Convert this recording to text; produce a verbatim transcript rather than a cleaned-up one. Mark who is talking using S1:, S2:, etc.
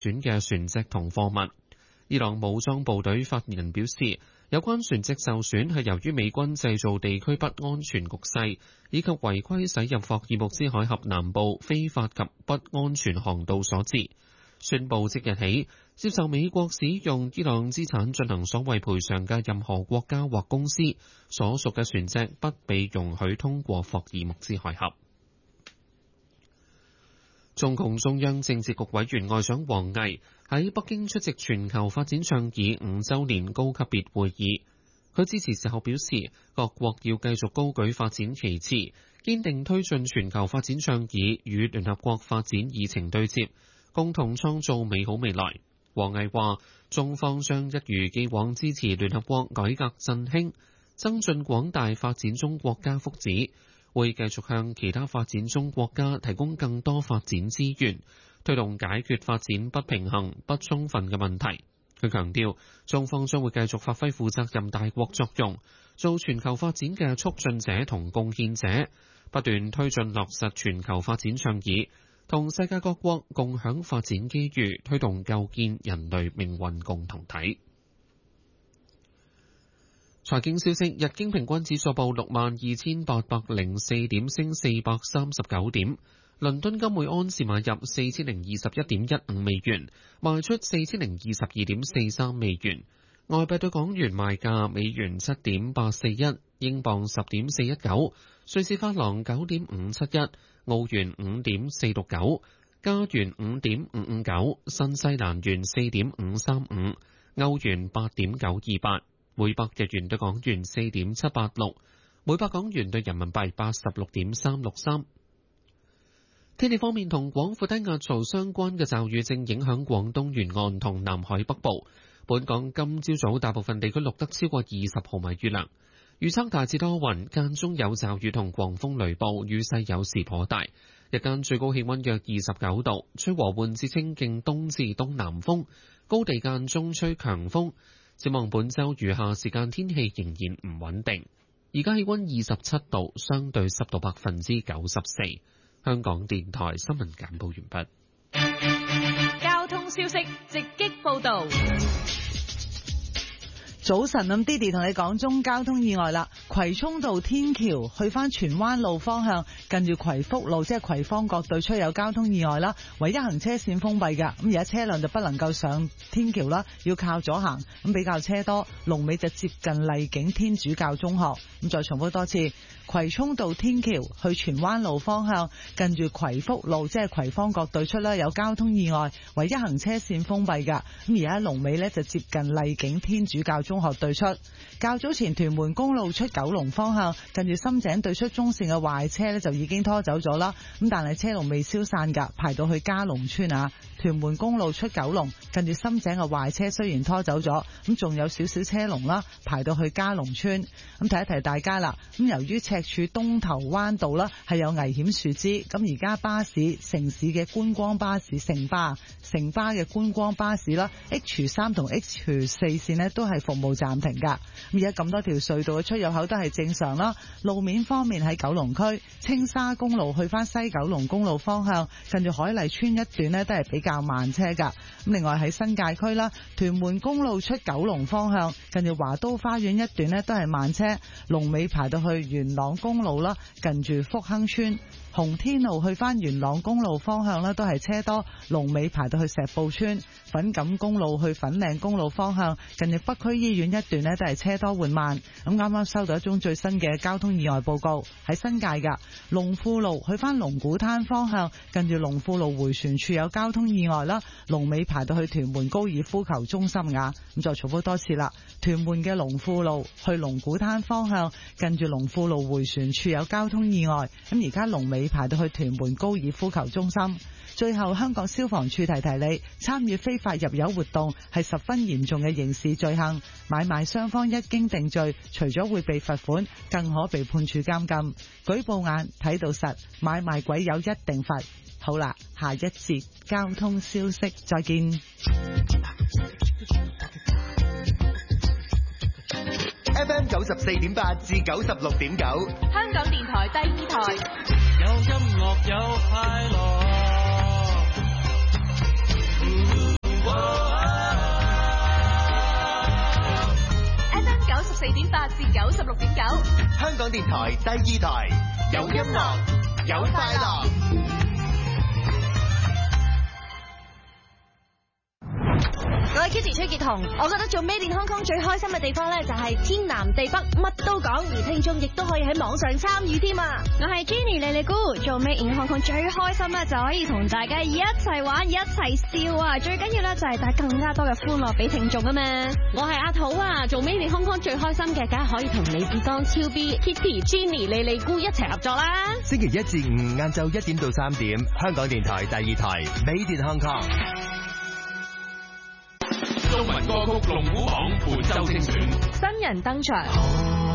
S1: 損嘅船隻同貨物。伊朗武裝部隊發言人表示，有關船隻受損係由於美軍製造地區不安全局勢，以及違規駛入霍爾木茲海峽南部非法及不安全航道所致。宣布即日起，接受美國使用伊朗資產進行所謂賠償嘅任何國家或公司所屬嘅船隻不被容許通過霍爾木茲海峽。中共中央政治局委員外長王毅喺北京出席全球發展倡議五週年高級別會議。佢致辭時候表示，各國要繼續高舉發展旗幟，堅定推進全球發展倡議與聯合國發展議程對接，共同創造美好未來。王毅話，中方將一如既往支持聯合國改革振興，增進廣大發展中國家福祉，會繼續向其他發展中國家提供更多發展資源，推動解決發展不平衡、不充分嘅問題。佢強調，中方將會繼續發揮負責任大國作用，做全球發展嘅促進者同貢獻者，不斷推進落實全球發展倡議，同世界各國共享發展機遇，推動構建人類命運共同體。財經消息，日經平均指數報六萬二千八百零四點，升四百三十九點。倫敦金每安士買入四千零二十一點一五美元，賣出四千零二十二點四三美元。外幣對港元賣價：美元七點八四一，英鎊十點四一九，瑞士法郎九點五七一，澳元五點四六九，加元五點五五九，新西蘭元四點五三五，歐元八點九二八。每百日元對港元四點七八六，每百港元對人民幣八十六點三六三。天氣方面，同廣闊低壓槽相關嘅驟雨正影響廣東沿岸同南海北部。本港今朝早大部分地區錄得超過二十毫米雨量，預測大致多雲，間中有驟雨同狂風雷暴，雨勢有時頗大。日間最高氣溫約二十九度，吹和緩至清勁東至東南風，高地間中吹強風。展望本週餘下時間天氣仍然唔穩定。而家氣溫二十七度，相對濕度百分之九十四。香港電台新聞簡報完畢。
S2: 交通消息直擊報道。
S3: 早晨，咁 Didi 同你講中交通意外啦。葵涌道天橋去翻荃灣路方向，近住葵福路即係葵芳角對出有交通意外啦，唯一行車線封閉㗎。咁而家車輛就不能夠上天橋啦，要靠左行，咁比較車多。龍尾就接近麗景天主教中學。咁再重複多次，葵涌道天橋去荃灣路方向，近住葵福路即係葵芳角對出啦，有交通意外，唯一行車線封閉㗎。咁而家龍尾呢就接近麗景天主教中學對出。較早前屯門公路出九龍方向，近住深井對出中線嘅壞車呢就已經拖走咗啦。咁但係車龍未消散㗎，排到去嘉龍村啊。屯門公路出九龍，近住深井嘅壞車雖然拖走咗，咁仲有少少車龍啦，排到去嘉龍村。咁提一提大家啦，咁由於赤柱東頭灣道啦係有危險樹枝，咁而家巴士城市嘅觀光巴士城巴城巴嘅觀光巴士啦 H 三同 H 四線呢都係服務暫停噶。咁而家咁多條隧道嘅出入口都係正常啦。路面方面喺九龍區青沙公路去翻西九龍公路方向，近住海麗村一段呢都係比較較慢車噶。咁另外喺新界區啦，屯門公路出九龍方向，近住華都花園一段呢都係慢車，龍尾排到去元朗公路啦，近住福亨村。紅天路去翻元朗公路方向呢都係車多，龍尾排到去石埔村。粉錦公路去粉嶺公路方向，近住北區醫院一段呢都係車多緩慢。咁啱啱收到一宗最新嘅交通意外報告，喺新界噶龍富路去翻龍鼓灘方向，近住龍富路迴旋處有交通意外啦，龍尾排到去屯門高爾夫球中心噶。咁再重複多次啦，屯門嘅龍富路去龍鼓灘方向，近住龍富路迴旋處有交通意外。咁而家龍尾排到去屯門高爾夫球中心。最後，香港消防處提提你，參與非法入油活動係十分嚴重嘅刑事罪行，買賣雙方一經定罪，除咗會被罰款，更可被判處監禁。舉報眼睇到實，買賣鬼友一定罰。好啦，下一節交通消息再見。
S4: F M 九十四點八至九十六點九，
S2: 香港電台第二台，
S5: 有音樂有快樂。
S2: 四點八至九十六點九。
S4: 香港電台第二台，有音樂，有快樂。
S5: 我係 Kitty 崔潔彤，我覺得做 Made in Hong Kong 最開心嘅地方咧，就係天南地北乜都講，而聽眾亦都可以喺網上參與添啊！我係 Jenny 莉莉姑，做 Made in Hong Kong 最開心咧，就可以同大家一齊玩一齊笑啊！最緊要咧就係帶更加多嘅歡樂俾聽眾啊嘛！我係阿土啊，做 Made in Hong Kong 最開心嘅，梗係可以同李志剛、超 B、Kitty、Jenny、莉莉姑一齊合作啦！
S4: 星期一至五晏晝一點到三點，香港電台第二台 Made in Hong Kong。
S6: 中文歌曲龍虎榜本周精選，
S2: 新人登場。